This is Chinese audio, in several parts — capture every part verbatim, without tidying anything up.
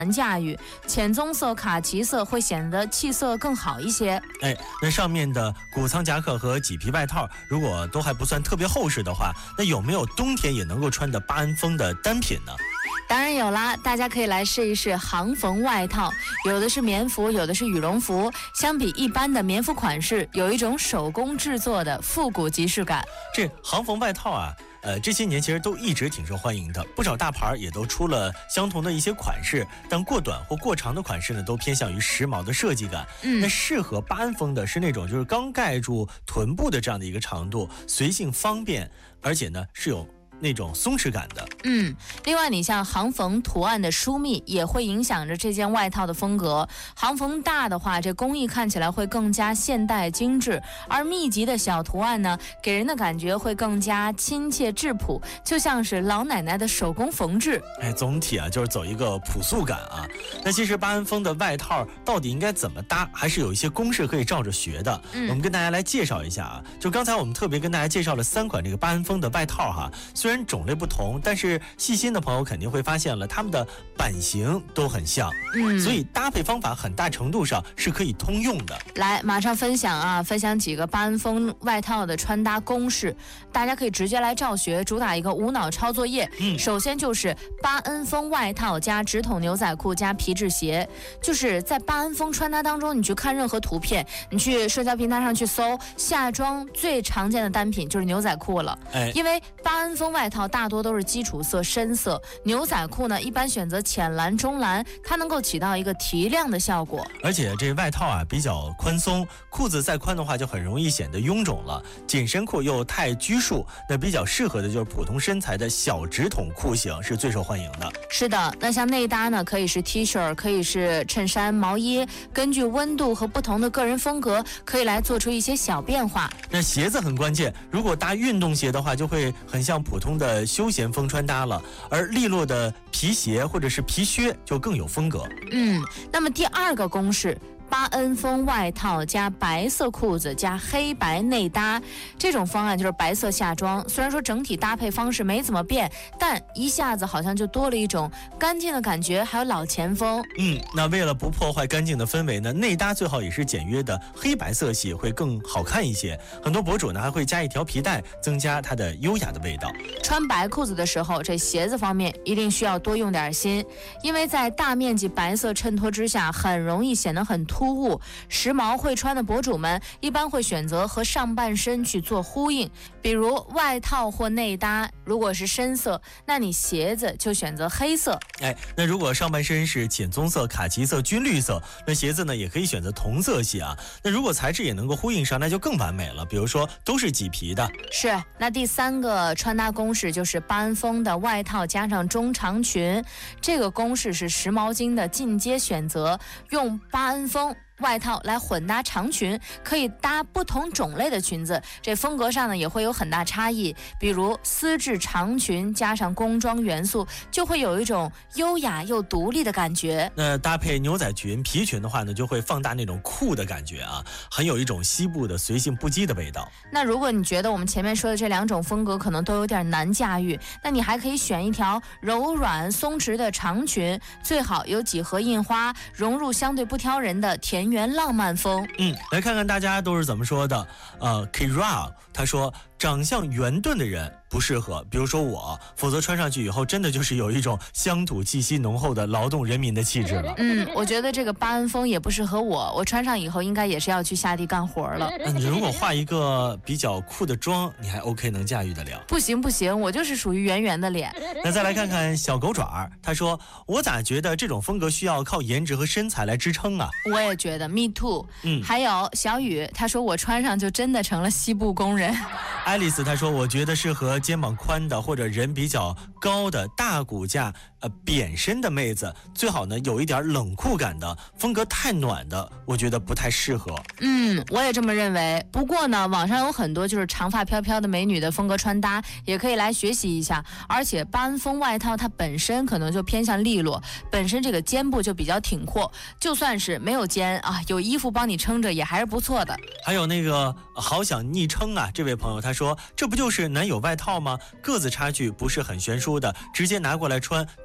难驾驭，浅棕色、卡其色会显得气色更好一些。 哎，那上面的谷仓夹克和麂皮外套，如果都还不算特别厚实的话，那有没有冬天也能够穿的巴恩风的单品呢？ 当然有啦，大家可以来试一试航缝外套，有的是棉服，有的是羽绒服。相比一般的棉服款式，有一种手工制作的复古即视感。 这航缝外套啊，呃，这些年其实都一直挺受欢迎的，不少大牌也都出了相同的一些款式，但过短或过长的款式呢，都偏向于时髦的设计感。嗯，那适合巴恩风的是那种就是刚盖住臀部的这样的一个长度，随性方便，而且呢是有那种松弛感的。 嗯，另外你像航缝图案的疏密也会影响着这件外套的风格。航缝大的话，这工艺看起来会更加现代精致，而密集的小图案呢，给人的感觉会更加亲切质朴，就像是老奶奶的手工缝制。 哎，总体啊就是走一个朴素感啊。那其实巴恩风的外套到底应该怎么搭，还是有一些公式可以照着学的。嗯，我们跟大家来介绍一下啊。就刚才我们特别跟大家介绍了三款这个巴恩风的外套哈，虽然虽然种类不同，但是细心的朋友肯定会发现了它们的版型都很像，嗯，所以搭配方法很大程度上是可以通用的。 来，马上分享啊，分享几个巴恩风外套的穿搭公式，大家可以直接来照学，主打一个无脑抄作业。嗯，首先就是巴恩风外套加直筒牛仔裤加皮质鞋，就是在巴恩风穿搭当中，你去看任何图片，你去社交平台上去搜夏装最常见的单品就是牛仔裤了。哎，因为巴恩风外套大多都是基础色深色，牛仔裤呢一般选择浅蓝、中蓝，它能够起到一个提亮的效果。 而且这外套啊比较宽松，裤子再宽的话就很容易显得臃肿了。紧身裤又太拘束，那比较适合的就是普通身材的小直筒裤型是最受欢迎的。 是的，那像内搭呢，可以是 T 恤，可以是衬衫、毛衣，根据温度和不同的个人风格，可以来做出一些小变化。 那鞋子很关键，如果搭运动鞋的话，就会很像普通的休闲风穿搭了，而利落的皮鞋或者是皮靴就更有风格。 嗯，那么第二个公式，巴恩风外套加白色裤子加黑白内搭，这种方案就是白色夏装。虽然说整体搭配方式没怎么变，但一下子好像就多了一种干净的感觉，还有老前锋。 嗯，那为了不破坏干净的氛围呢，内搭最好也是简约的黑白色系会更好看一些。很多博主呢还会加一条皮带，增加它的优雅的味道。 穿白裤子的时候，这鞋子方面一定需要多用点心，因为在大面积白色衬托之下，很容易显得很突兀。时髦会穿的博主们一般会选择和上半身去做呼应，比如外套或内搭如果是深色，那你鞋子就选择黑色。 哎，那如果上半身是浅棕色、卡其色、军绿色，那鞋子呢也可以选择同色系啊。那如果材质也能够呼应上，那就更完美了，比如说都是麂皮的。 是，那第三个穿搭公式就是巴恩风的外套加上中长裙，这个公式是时髦精的进阶选择，用巴恩风外套来混搭长裙，可以搭不同种类的裙子，这风格上呢也会有很大差异。比如丝质长裙加上工装元素，就会有一种优雅又独立的感觉。 那搭配牛仔裙、皮裙的话呢，就会放大那种酷的感觉啊，很有一种西部的随性不羁的味道。 那如果你觉得我们前面说的这两种风格可能都有点难驾驭，那你还可以选一条柔软松弛的长裙，最好有几何印花，融入相对不挑人的田园浪漫风。 嗯，来看看大家都是怎么说的。呃 Kira 他说，长相圆钝的人不适合，比如说我，否则穿上去以后真的就是有一种乡土气息浓厚的劳动人民的气质了。 嗯，我觉得这个巴恩风也不适合我，我穿上以后应该也是要去下地干活了。 那你如果画一个比较酷的妆，你还 OK 能驾驭得了？ 不行不行，我就是属于圆圆的脸。 那再来看看小狗爪，他说，我咋觉得这种风格需要靠颜值和身材来支撑啊？ 我也觉得 me too。 嗯，还有小雨，他说我穿上就真的成了西部工人。 爱丽丝她说，我觉得适合肩膀宽的或者人比较高的大骨架呃扁身的妹子，最好呢有一点冷酷感的，风格太暖的我觉得不太适合。 嗯，我也这么认为。不过呢，网上有很多就是长发飘飘的美女的风格穿搭，也可以来学习一下。而且巴恩风外套它本身可能就偏向利落，本身这个肩部就比较挺阔，就算是没有肩啊，有衣服帮你撑着也还是不错的。 还有那个好想昵称啊，这位朋友他说，这不就是男友外套吗？个子差距不是很悬殊的，直接拿过来穿都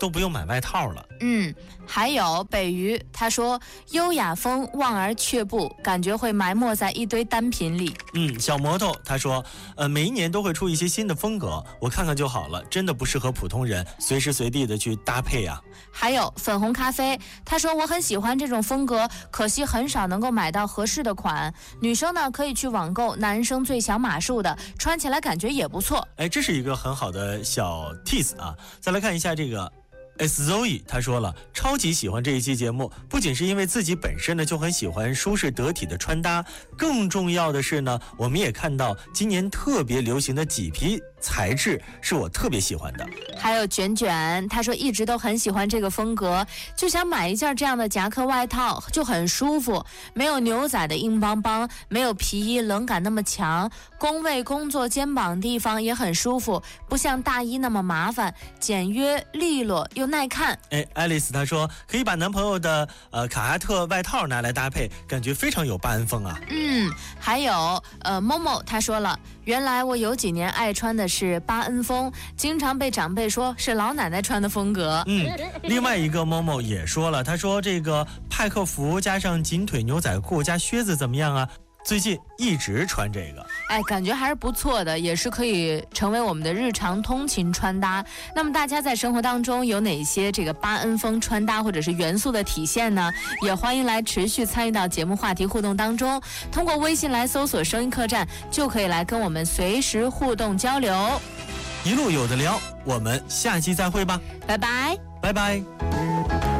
都不用买外套了。 嗯，还有北鱼，他说优雅风望而却步，感觉会埋没在一堆单品里。 嗯，小摩托他说，呃，每一年都会出一些新的风格，我看看就好了，真的不适合普通人随时随地的去搭配啊。 还有粉红咖啡，他说我很喜欢这种风格，可惜很少能够买到合适的款。女生呢可以去网购男生最小码数的，穿起来感觉也不错。 哎，这是一个很好的小 tips 啊。再来看一下这个。S Zoe 他说了，超级喜欢这一期节目，不仅是因为自己本身呢就很喜欢舒适得体的穿搭，更重要的是呢，我们也看到今年特别流行的麂皮材质是我特别喜欢的。 还有卷卷，他说一直都很喜欢这个风格，就想买一件这样的夹克外套，就很舒服，没有牛仔的硬邦邦，没有皮衣冷感那么强，工位工作肩膀地方也很舒服，不像大衣那么麻烦，简约利落又耐看。 哎，爱丽丝她说可以把男朋友的呃卡哈特外套拿来搭配，感觉非常有巴恩风啊。 嗯，还有呃某某他说了，原来我有几年爱穿的是巴恩风，经常被长辈说是老奶奶穿的风格。 嗯，另外一个某某也说了，他说这个派克服加上紧腿牛仔裤加靴子怎么样啊？最近一直穿这个， 哎，感觉还是不错的，也是可以成为我们的日常通勤穿搭。那么大家在生活当中有哪些这个巴恩风穿搭或者是元素的体现呢？也欢迎来持续参与到节目话题互动当中，通过微信来搜索收音客栈，就可以来跟我们随时互动交流。 一路有的聊，我们下期再会吧， 拜拜， 拜拜。